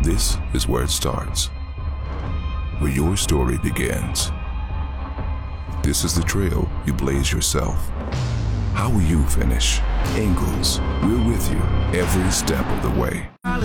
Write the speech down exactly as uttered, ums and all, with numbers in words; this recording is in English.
This is where it starts, where your story begins. This is the trail you blaze yourself. How will you finish? Ingalls, we're with you every step of the way.